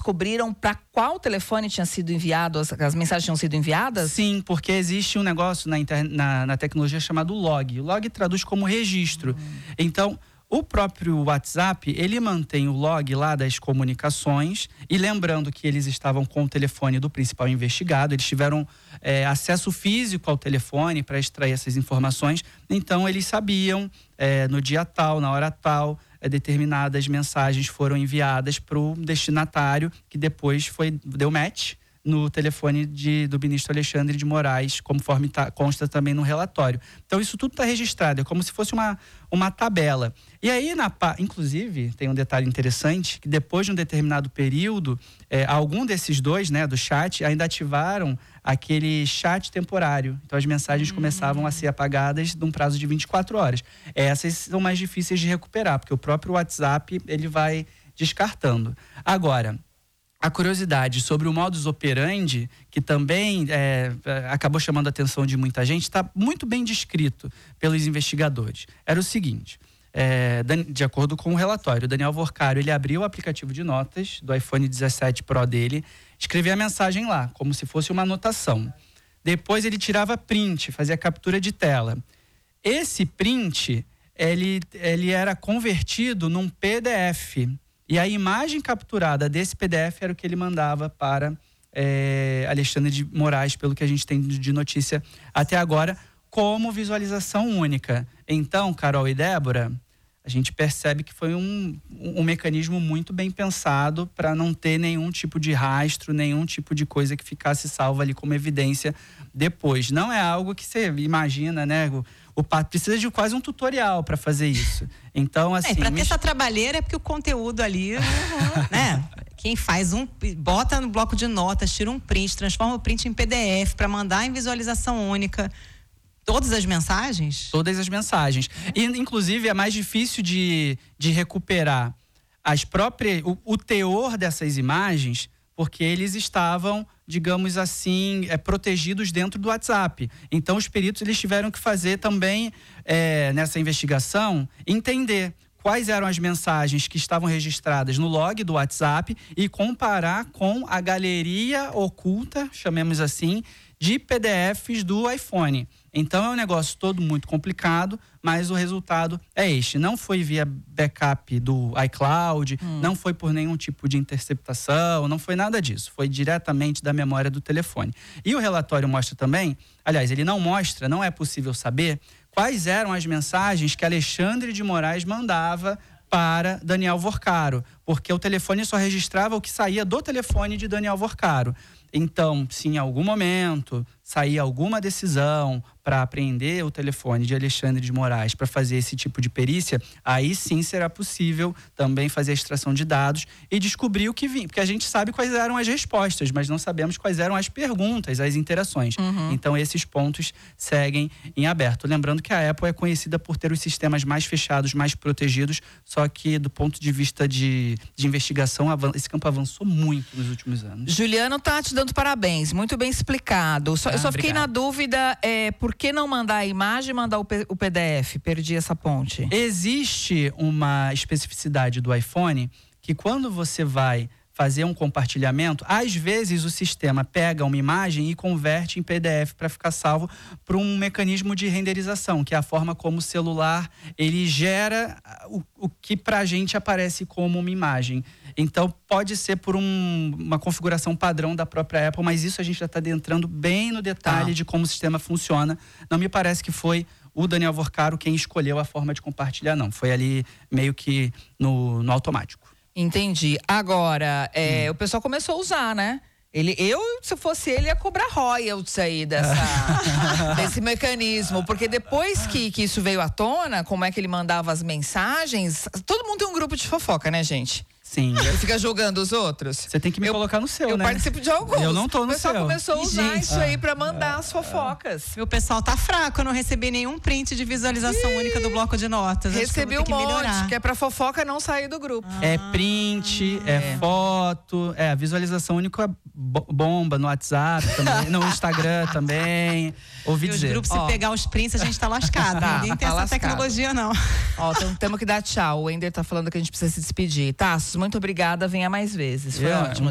descobriram para qual telefone tinha sido enviado, as mensagens tinham sido enviadas? Sim, porque existe um negócio na tecnologia chamado log. O log traduz como registro. Então, o próprio WhatsApp, ele mantém o log lá das comunicações, e lembrando que eles estavam com o telefone do principal investigado, eles tiveram acesso físico ao telefone para extrair essas informações, então eles sabiam no dia tal, na hora tal, determinadas mensagens foram enviadas para o destinatário, que depois deu match no telefone do ministro Alexandre de Moraes, conforme consta também no relatório. Então, isso tudo está registrado, é como se fosse uma tabela. E aí, inclusive, tem um detalhe interessante, que depois de um determinado período, algum desses dois, né, do chat, ainda ativaram aquele chat temporário. Então, as mensagens começavam a ser apagadas num prazo de 24 horas. Essas são mais difíceis de recuperar, porque o próprio WhatsApp, ele vai descartando. Agora, a curiosidade sobre o modus operandi, que também acabou chamando a atenção de muita gente, está muito bem descrito pelos investigadores. Era o seguinte, de acordo com o relatório, o Daniel Vorcaro, ele abriu o aplicativo de notas do iPhone 17 Pro dele, escrevia a mensagem lá, como se fosse uma anotação. Depois ele tirava print, fazia captura de tela. Esse print, ele era convertido num PDF. E a imagem capturada desse PDF era o que ele mandava para Alexandre de Moraes, pelo que a gente tem de notícia até agora, como visualização única. Então, Carol e Débora, a gente percebe que foi um mecanismo muito bem pensado para não ter nenhum tipo de rastro, nenhum tipo de coisa que ficasse salva ali como evidência depois. Não é algo que você imagina, né? O Pato precisa de quase um tutorial para fazer isso. Então, assim... para ter essa trabalheira é porque o conteúdo ali, né? Quem faz bota no bloco de notas, tira um print, transforma o print em PDF para mandar em visualização única. Todas as mensagens? Todas as mensagens. E, inclusive, é mais difícil de recuperar o teor dessas imagens, porque eles estavam, digamos assim, protegidos dentro do WhatsApp. Então, os peritos eles tiveram que fazer também, nessa investigação, entender quais eram as mensagens que estavam registradas no log do WhatsApp e comparar com a galeria oculta, chamemos assim, de PDFs do iPhone. Então, é um negócio todo muito complicado, mas o resultado é este. Não foi via backup do iCloud, não foi por nenhum tipo de interceptação, não foi nada disso. Foi diretamente da memória do telefone. E o relatório mostra também, aliás, ele não mostra, não é possível saber quais eram as mensagens que Alexandre de Moraes mandava para Daniel Vorcaro, porque o telefone só registrava o que saía do telefone de Daniel Vorcaro. Então, se em algum momento sair alguma decisão para apreender o telefone de Alexandre de Moraes para fazer esse tipo de perícia, aí sim será possível também fazer a extração de dados e descobrir o que vinha. Porque a gente sabe quais eram as respostas, mas não sabemos quais eram as perguntas, as interações. Então, esses pontos seguem em aberto. Lembrando que a Apple é conhecida por ter os sistemas mais fechados, mais protegidos, só que do ponto de vista de investigação, esse campo avançou muito nos últimos anos. Juliano tá te dando parabéns, muito bem explicado. Eu só fiquei na dúvida, por que não mandar a imagem e mandar o PDF? Perdi essa ponte. Existe uma especificidade do iPhone que quando você vai fazer um compartilhamento, às vezes o sistema pega uma imagem e converte em PDF para ficar salvo por um mecanismo de renderização, que é a forma como o celular ele gera o que para a gente aparece como uma imagem. Então, pode ser por uma configuração padrão da própria Apple, mas isso a gente já está adentrando bem no detalhe de como o sistema funciona. Não me parece que foi o Daniel Vorcaro quem escolheu a forma de compartilhar, não. Foi ali meio que no automático. Entendi. Agora, o pessoal começou a usar, né? Se fosse ele, ia cobrar royalties aí desse mecanismo. Porque depois que isso veio à tona, como é que ele mandava as mensagens, todo mundo tem um grupo de fofoca, né, gente? Sim. Ele fica julgando os outros. Você tem que me colocar no seu, né? Eu participo de alguns. Eu não tô no seu. O pessoal começou a usar isso aí pra mandar as fofocas. Meu pessoal tá fraco, eu não recebi nenhum print de visualização única do bloco de notas. Recebi um monte, que é pra fofoca não sair do grupo. É print, é foto, a visualização única bomba no WhatsApp também, no Instagram também. Ouvi dizer. Os grupos, se pegar os prints, a gente tá lascado. Ninguém tem essa tecnologia, não. Então temos que dar tchau. O Ender tá falando que a gente precisa se despedir. Tassos, muito obrigada, venha mais vezes. Foi ótimo.